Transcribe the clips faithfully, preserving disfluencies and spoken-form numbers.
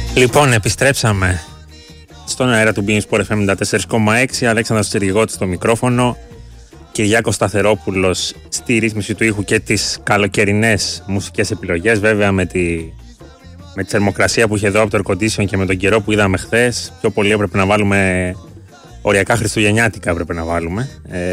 Λοιπόν, επιστρέψαμε στον αέρα του Beam Sport εφ εμ ενενήντα τέσσερα κόμμα έξι. Αλέξανδρος Τσιριγώτης στο μικρόφωνο, Κυριάκος Σταθερόπουλος στη ρύθμιση του ήχου και τις καλοκαιρινές μουσικές επιλογές. Βέβαια με τη, με τη θερμοκρασία που είχε εδώ από το air condition και με τον καιρό που είδαμε χθες, πιο πολύ έπρεπε να βάλουμε οριακά χριστουγεννιάτικα έπρεπε να βάλουμε. Ε,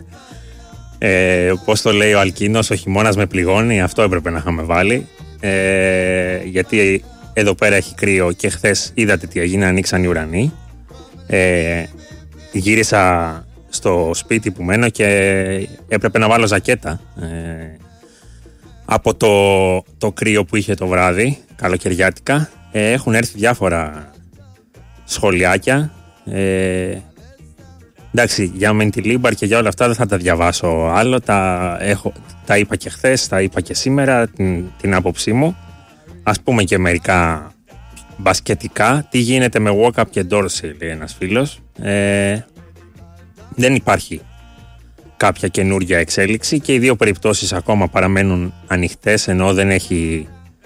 ε, πώς το λέει ο Αλκίνος, ο χειμώνας με πληγώνει, αυτό έπρεπε να είχαμε βάλει. Ε, γιατί εδώ πέρα έχει κρύο και χθες είδατε τι έγινε, ανοίξαν οι ουρανοί. Ε, γύρισα στο σπίτι που μένω και έπρεπε να βάλω ζακέτα ε, από το, το κρύο που είχε το βράδυ, καλοκαιριάτικα. Ε, έχουν έρθει διάφορα σχολιάκια. Ε, εντάξει, για Μεντιλίμπαρ και για όλα αυτά δεν θα τα διαβάσω άλλο. Τα, έχω, τα είπα και χθες, τα είπα και σήμερα, την, την άποψή μου. Ας πούμε και μερικά μπασκετικά. Τι γίνεται με Walkup και Dorsey, λέει ένας φίλος. Ε, δεν υπάρχει κάποια καινούργια εξέλιξη και οι δύο περιπτώσεις ακόμα παραμένουν ανοιχτές, ενώ δεν έχει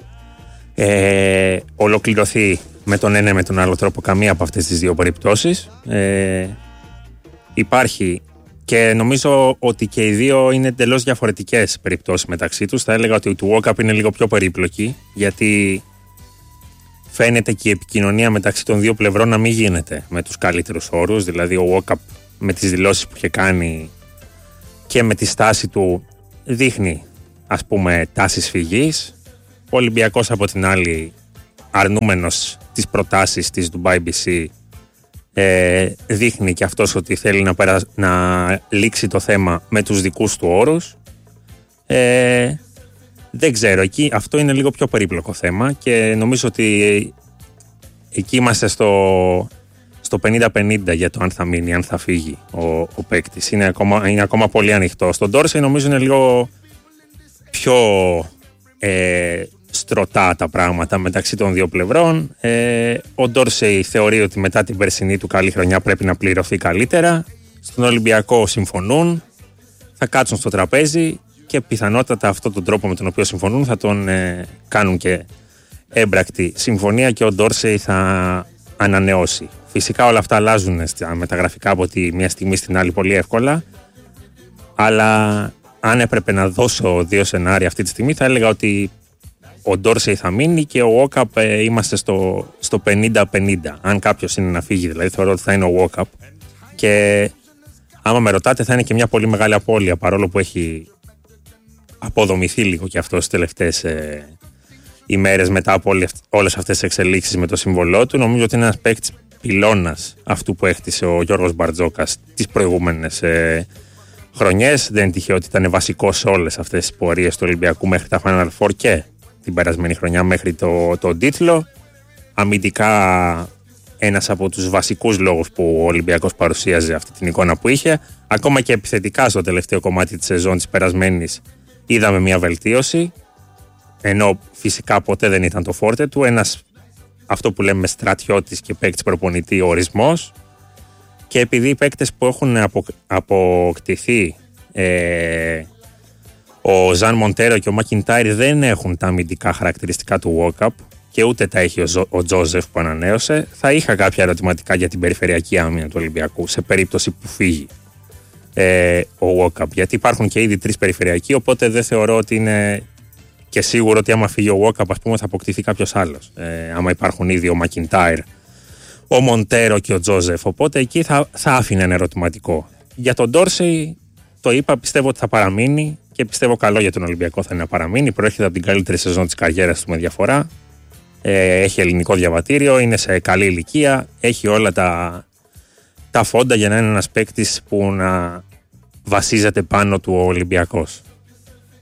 ε, ολοκληρωθεί με τον ένα ή με τον άλλο τρόπο καμία από αυτές τις δύο περιπτώσεις. Ε, υπάρχει και νομίζω ότι και οι δύο είναι εντελώς διαφορετικές περιπτώσεις μεταξύ τους. Θα έλεγα ότι η του Walkup είναι λίγο πιο περίπλοκη, γιατί φαίνεται και η επικοινωνία μεταξύ των δύο πλευρών να μην γίνεται με τους καλύτερους όρους. Δηλαδή ο Walkup με τις δηλώσεις που είχε κάνει και με τη στάση του δείχνει, ας πούμε, τάσεις φυγής. Ο Ολυμπιακός από την άλλη, αρνούμενος τις προτάσεις της Dubai μπι σι, ε, δείχνει και αυτός ότι θέλει να, περα... να λήξει το θέμα με τους δικούς του όρους. Ε, δεν ξέρω, εκεί αυτό είναι λίγο πιο περίπλοκο θέμα και νομίζω ότι εκεί είμαστε στο, στο πενήντα πενήντα για το αν θα μείνει, αν θα φύγει ο, ο παίκτης. Είναι ακόμα, είναι ακόμα πολύ ανοιχτό. Στον Dorsey νομίζω είναι λίγο πιο ε, στρωτά τα πράγματα μεταξύ των δύο πλευρών. Ε, ο Dorsey θεωρεί ότι μετά την περσινή του καλή χρονιά πρέπει να πληρωθεί καλύτερα. Στον Ολυμπιακό συμφωνούν, θα κάτσουν στο τραπέζι και πιθανότατα αυτόν τον τρόπο με τον οποίο συμφωνούν θα τον ε, κάνουν και έμπρακτη συμφωνία και ο Dorsey θα ανανεώσει. Φυσικά όλα αυτά αλλάζουν στα μεταγραφικά από τη μία στιγμή στην άλλη πολύ εύκολα, αλλά αν έπρεπε να δώσω δύο σενάρια αυτή τη στιγμή θα έλεγα ότι ο Dorsey θα μείνει και ο Walkup ε, είμαστε στο, στο πενήντα πενήντα. Αν κάποιος είναι να φύγει, δηλαδή θεωρώ ότι θα είναι ο Walkup και άμα με ρωτάτε θα είναι και μια πολύ μεγάλη απώλεια, παρόλο που έχει αποδομηθεί λίγο και αυτό στις τελευταίες ε, ημέρες μετά από όλες αυτές τις εξελίξεις με το σύμβολό του. Νομίζω ότι είναι ένας παίκτης πυλώνας αυτού που έχτισε ο Γιώργος Μπαρτζόκας τις προηγούμενες ε, χρονιές. Δεν είναι τυχαίο ότι ήταν βασικός σε όλες αυτές τις πορείες του Ολυμπιακού μέχρι τα Final Four και την περασμένη χρονιά μέχρι το, το τίτλο. Αμυντικά ένας από τους βασικούς λόγους που ο Ολυμπιακός παρουσίαζε αυτή την εικόνα που είχε. Ακόμα και επιθετικά στο τελευταίο κομμάτι της σεζόν της περασμένης είδαμε μια βελτίωση, ενώ φυσικά ποτέ δεν ήταν το φόρτε του. Ένας, αυτό που λέμε, στρατιώτης και παίκτης προπονητή ορισμός. Και επειδή οι παίκτες που έχουν απο, αποκτηθεί, ε, ο Ζαν Μοντέρο και ο Μακιντάιρ, δεν έχουν τα αμυντικά χαρακτηριστικά του Walkup και ούτε τα έχει ο, Ζο, ο Τζόζεφ που ανανέωσε, θα είχα κάποια ερωτηματικά για την περιφερειακή άμυνα του Ολυμπιακού σε περίπτωση που φύγει ε, ο Walkup, γιατί υπάρχουν και ήδη τρεις περιφερειακοί, οπότε δεν θεωρώ ότι είναι και σίγουρο ότι άμα φύγει ο Walkup, ας πούμε, θα αποκτηθεί κάποιος άλλος, ε, άμα υπάρχουν ήδη ο Μακιντάιρ, ο Μοντέρο και ο Τζόζεφ, οπότε εκεί θα, θα άφηνε ένα ερωτηματικό. Για τον Dorsey το είπα, πιστεύω ότι θα παραμείνει και πιστεύω καλό για τον Ολυμπιακό θα είναι να παραμείνει. Προέρχεται από την καλύτερη σεζόν της καριέρας του με διαφορά, ε, έχει ελληνικό διαβατήριο, είναι σε καλή ηλικία, έχει όλα τα, τα φόντα για να είναι ένας παίκτης που να βασίζεται πάνω του ο Ολυμπιακός.